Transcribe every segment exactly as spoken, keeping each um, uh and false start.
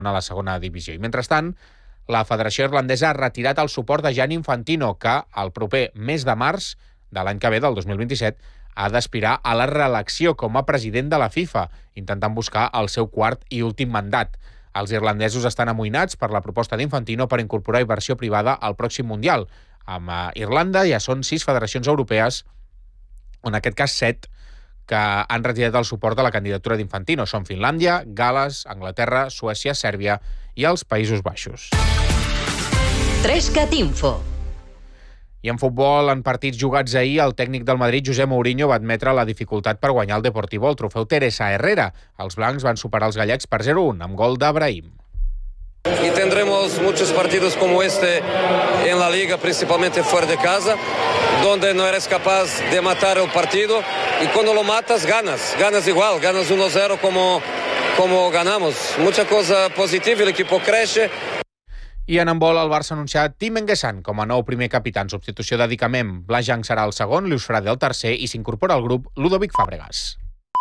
a la segona divisió. I mentrestant, la Federació Irlandesa ha retirat el suport de Gianni Infantino, que el proper mes de març de l'any que ve, del dos mil vint-i-set, ha d'aspirar a la reelecció com a president de la FIFA, intentant buscar el seu quart i últim mandat. Els irlandesos estan amoïnats per la proposta d'Infantino per incorporar inversió privada al pròxim Mundial. Amb Irlanda ja són sis federacions europees, en aquest cas set, que han retirat el suport a la candidatura d'Infantino. Són Finlàndia, Gal·les, Anglaterra, Suècia, Sèrbia i els Països Baixos. Trescat Info. I en futbol, en partits jugats ahir, el tècnic del Madrid, José Mourinho, va admetre la dificultat per guanyar el Deportivo el trofeu Teresa Herrera. Els blancs van superar els gallecs per zero a un, amb gol d'Abrahim. Y tendremos muchos partidos como este en la liga, principalmente fuera de casa, donde no eres capaz de matar el partido y cuando lo matas ganas, ganas igual, ganas uno cero como, como ganamos. Mucha cosa positiva, el equipo crece. I en handbol, el Barça ha anunciat Tim Enguessan com a nou primer capità en substitució de Dicamem. Blajang serà el segon, Luis Frade el tercer i s'incorpora al grup Ludovic Fàbregas.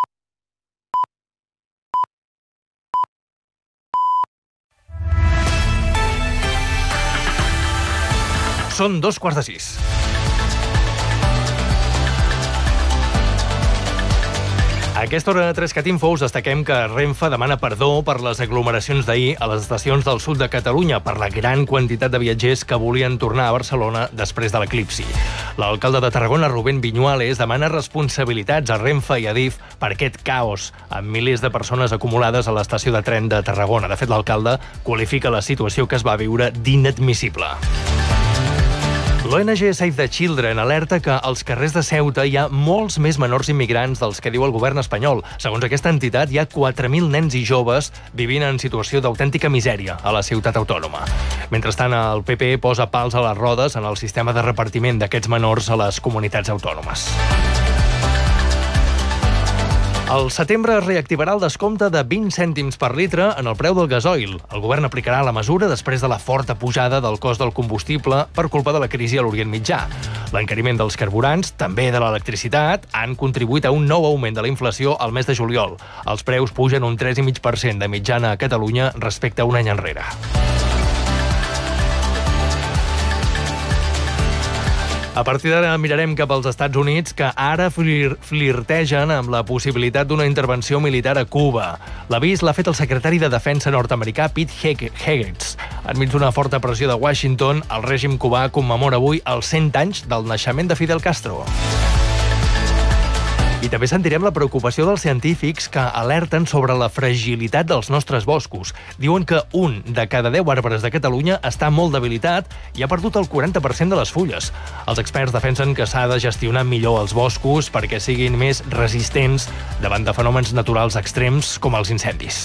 Són dos quarts de sis. A aquesta hora de Trescat Info us destaquem que Renfe demana perdó per les aglomeracions d'ahir a les estacions del sud de Catalunya per la gran quantitat de viatgers que volien tornar a Barcelona després de l'eclipsi. L'alcalde de Tarragona, Rubén Viñuales, demana responsabilitats a Renfe i a Adif per aquest caos, amb milers de persones acumulades a l'estació de tren de Tarragona. De fet, l'alcalde qualifica la situació que es va viure d'inadmissible. L'O N G Save the Children alerta que als carrers de Ceuta hi ha molts més menors immigrants dels que diu el govern espanyol. Segons aquesta entitat, hi ha quatre mil nens i joves vivint en situació d'autèntica misèria a la ciutat autònoma. Mentrestant, el P P posa pals a les rodes en el sistema de repartiment d'aquests menors a les comunitats autònomes. Al setembre es reactivarà el descompte de vint cèntims per litre en el preu del gasoil. El govern aplicarà la mesura després de la forta pujada del cost del combustible per culpa de la crisi a l'Orient Mitjà. L'encariment dels carburants, també de l'electricitat, han contribuït a un nou augment de la inflació al mes de juliol. Els preus pugen un tres coma cinc per cent de mitjana a Catalunya respecte a un any enrere. A partir d'ara mirarem cap als Estats Units, que ara flir flirtegen amb la possibilitat d'una intervenció militar a Cuba. L'avís l'ha fet el secretari de Defensa nord-americà Pete Hegseth. Enmig d'una forta pressió de Washington, el règim cubà commemora avui els cent anys del naixement de Fidel Castro. I també sentirem la preocupació dels científics que alerten sobre la fragilitat dels nostres boscos. Diuen que un de cada deu arbres de Catalunya està molt debilitat i ha perdut el quaranta per cent de les fulles. Els experts defensen que s'ha de gestionar millor els boscos perquè siguin més resistents davant de fenòmens naturals extrems com els incendis.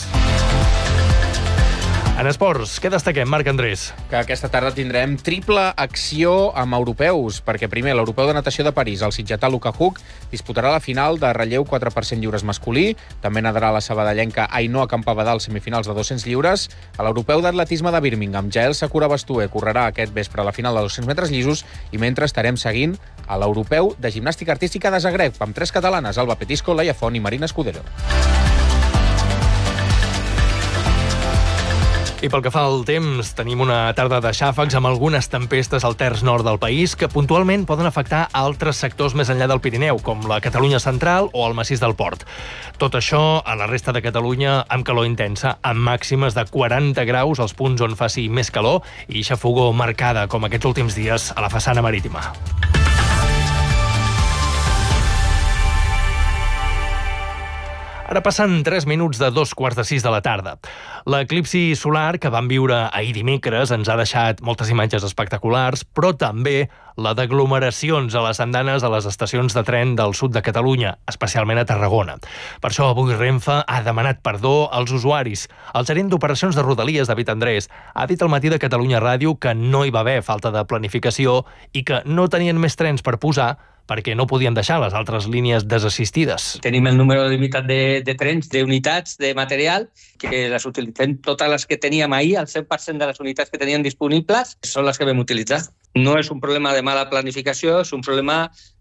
En esports, què destaquem, Marc Andrés? Que aquesta tarda tindrem triple acció amb europeus, perquè primer l'europeu de natació de París, el sitgetà Luka Huk, disputarà la final de relleu quatre per cent lliures masculí, també nadarà la sabadellenca Ainhoa Campabadal semifinals de dos-cents lliures, a l'europeu d'atletisme de Birmingham, Jael Sakura Bastue correrà aquest vespre a la final de dos-cents metres llisos i mentre estarem seguint a l'europeu de gimnàstica artística de Zagreb, amb tres catalanes, Alba Petisco, Laia Font i Marina Escudero. I pel que fa al temps, tenim una tarda de xàfecs amb algunes tempestes al terç nord del país que puntualment poden afectar altres sectors més enllà del Pirineu, com la Catalunya central o el massís del Port. Tot això a la resta de Catalunya amb calor intensa, amb màximes de quaranta graus als punts on faci més calor i xafogor marcada, com aquests últims dies, a la façana marítima. Ara passen tres minuts de dos quarts de sis de la tarda. L'eclipsi solar que vam viure ahir dimecres ens ha deixat moltes imatges espectaculars, però també la d'aglomeracions a les andanes a les estacions de tren del sud de Catalunya, especialment a Tarragona. Per això avui Renfe ha demanat perdó als usuaris. El gerent d'operacions de Rodalies, David Andrés, ha dit al matí de Catalunya Ràdio que no hi va haver falta de planificació i que no tenien més trens per posar perquè no podien deixar les altres línies desassistides. Tenim el número limitat de, de trens, d'unitats, de material, que les utilitzem totes les que teníem ahir, el cent per cent de les unitats que teníem disponibles són les que vam utilitzar. No és un problema de mala planificació, és un problema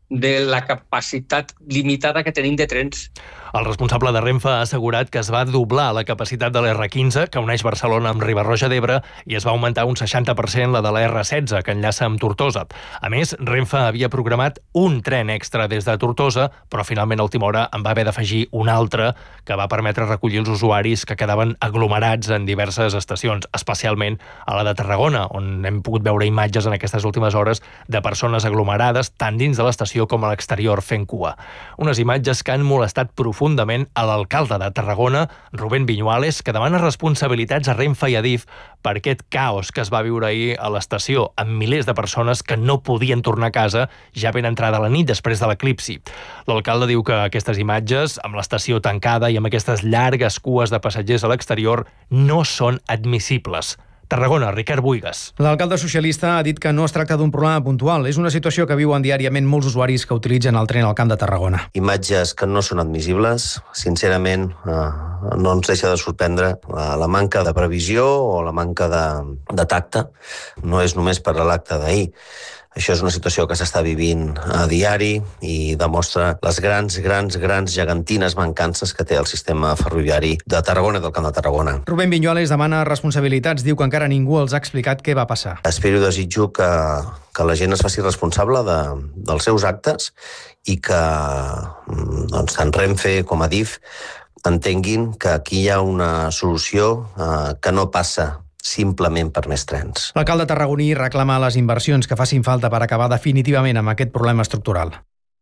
de la capacitat limitada que tenim de trens. El responsable de Renfe ha assegurat que es va doblar la capacitat de l'R quinze, que uneix Barcelona amb Riba-roja d'Ebre, i es va augmentar un seixanta per cent la de la R setze, que enllaça amb Tortosa. A més, Renfe havia programat un tren extra des de Tortosa, però finalment a última hora en va haver d'afegir un altre que va permetre recollir els usuaris que quedaven aglomerats en diverses estacions, especialment a la de Tarragona, on hem pogut veure imatges en aquestes últimes hores de persones aglomerades tant dins de l'estació com a l'exterior fent cua. Unes imatges que han molestat profundament profundament a l'alcalde de Tarragona, Rubén Viñuales, que demana responsabilitats a Renfe i a Adif per aquest caos que es va viure ahir a l'estació, amb milers de persones que no podien tornar a casa ja ben entrada la nit després de l'eclipsi. L'alcalde diu que aquestes imatges, amb l'estació tancada i amb aquestes llargues cues de passatgers a l'exterior, no són admissibles. Tarragona, Ricard Buigas. L'alcalde socialista ha dit que no es tracta d'un problema puntual. És una situació que viuen diàriament molts usuaris que utilitzen el tren al Camp de Tarragona. Imatges que no són admissibles. Sincerament, eh, no ens deixa de sorprendre la, la manca de previsió o la manca de, de tacte. No és només per l'acte d'ahir. Això és una situació que s'està vivint a diari i demostra les grans, grans, grans gegantines mancances que té el sistema ferroviari de Tarragona i del Camp de Tarragona. Rubén Viñuales demana responsabilitats. Diu que encara ningú els ha explicat què va passar. Espero i desitjo que, que la gent es faci responsable de, dels seus actes i que doncs, tant Renfe com Adif entenguin que aquí hi ha una solució eh, que no passa simplement per més trens. L'alcalde tarragoní reclama les inversions que facin falta per acabar definitivament amb aquest problema estructural.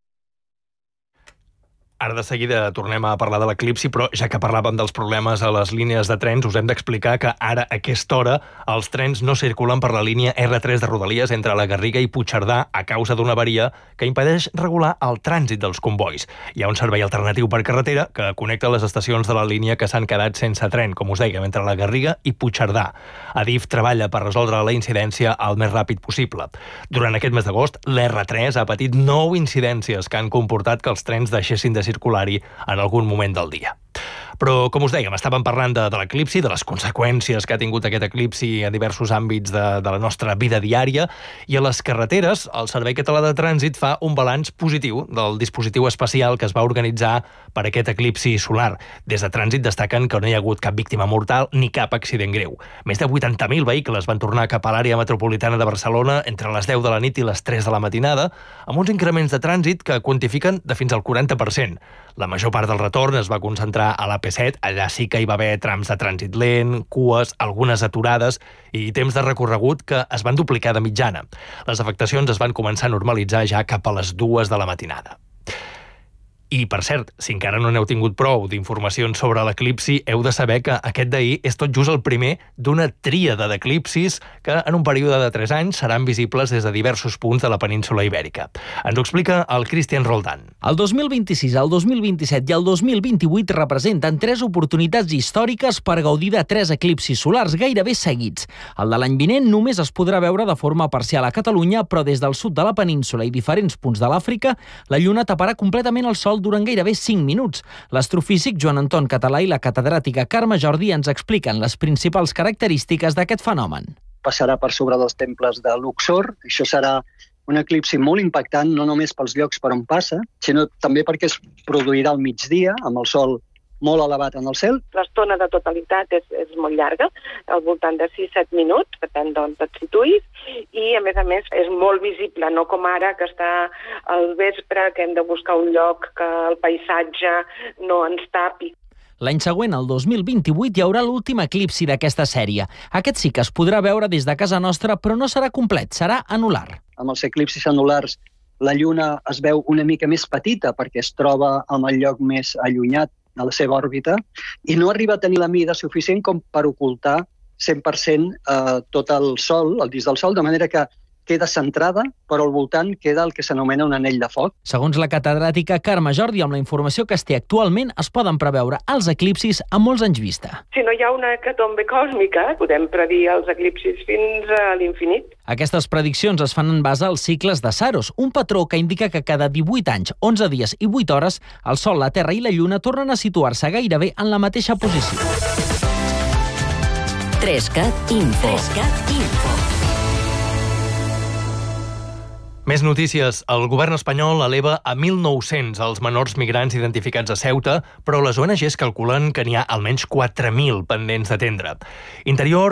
Ara de seguida tornem a parlar de l'eclipsi, però ja que parlàvem dels problemes a les línies de trens, us hem d'explicar que ara, a aquesta hora, els trens no circulen per la línia R tres de Rodalies entre la Garriga i Puigcerdà a causa d'una avaria que impedeix regular el trànsit dels convois. Hi ha un servei alternatiu per carretera que connecta les estacions de la línia que s'han quedat sense tren, com us dèiem, entre la Garriga i Puigcerdà. Adif treballa per resoldre la incidència el més ràpid possible. Durant aquest mes d'agost, l'R tres ha patit nou incidències que han comportat que els trens deixessin de circular-hi en algun moment del dia. Però, com us dèiem, estàvem parlant de, de l'eclipsi, de les conseqüències que ha tingut aquest eclipsi a diversos àmbits de, de la nostra vida diària, i a les carreteres el Servei Català de Trànsit fa un balanç positiu del dispositiu especial que es va organitzar per aquest eclipsi solar. Des de Trànsit destaquen que no hi ha hagut cap víctima mortal ni cap accident greu. Més de vuitanta mil vehicles van tornar cap a l'àrea metropolitana de Barcelona entre les deu de la nit i les tres de la matinada, amb uns increments de trànsit que quantifiquen de fins al quaranta per cent. La major part del retorn es va concentrar a l'A P set, allà sí que hi va haver trams de trànsit lent, cues, algunes aturades i temps de recorregut que es van duplicar de mitjana. Les afectacions es van començar a normalitzar ja cap a les dues de la matinada. I, per cert, si encara no n'heu tingut prou d'informacions sobre l'eclipsi, heu de saber que aquest d'ahir és tot just el primer d'una tríada d'eclipsis que en un període de tres anys seran visibles des de diversos punts de la península Ibèrica. Ens ho explica el Cristian Roldán. El dos mil vint-i-sis, el dos mil vint-i-set i el dos mil vint-i-vuit representen tres oportunitats històriques per gaudir de tres eclipsis solars gairebé seguits. El de l'any vinent només es podrà veure de forma parcial a Catalunya, però des del sud de la península i diferents punts de l'Àfrica, la lluna taparà completament el sol durant gairebé cinc minuts. L'astrofísic Joan Anton Català i la catedràtica Carme Jordi ens expliquen les principals característiques d'aquest fenomen. Passarà per sobre dels temples de Luxor. Això serà un eclipsi molt impactant, no només pels llocs per on passa, sinó també perquè es produirà al migdia, amb el sol molt elevat en el cel. L'estona de totalitat és, és molt llarga, al voltant de sis a set minuts, depèn d'on et situïs, i a més a més és molt visible, no com ara que està al vespre, que hem de buscar un lloc que el paisatge no ens tapi. L'any següent, el dos mil vint-i-vuit, hi haurà l'últim eclipsi d'aquesta sèrie. Aquest sí que es podrà veure des de casa nostra, però no serà complet, serà anular. Amb els eclipsis anulars, la lluna es veu una mica més petita perquè es troba en el lloc més allunyat a la seva òrbita i no arriba a tenir la mida suficient com per ocultar cent per cent eh, tot el sol, el disc del sol, de manera que queda centrada, però al voltant queda el que s'anomena un anell de foc. Segons la catedràtica Carme Jordi, amb la informació que es té actualment, es poden preveure els eclipsis a molts anys vista. Si no hi ha una hecatombe còsmica, podem predir els eclipsis fins a l'infinit. Aquestes prediccions es fan en base als cicles de Saros, un patró que indica que cada divuit anys, onze dies i vuit hores, el Sol, la Terra i la Lluna tornen a situar-se gairebé en la mateixa posició. tres cat Info. tres cat Info. Més notícies. El govern espanyol eleva a mil nou-cents els menors migrants identificats a Ceuta, però les O N Ges calculen que n'hi ha almenys quatre mil pendents d'atendre. Interior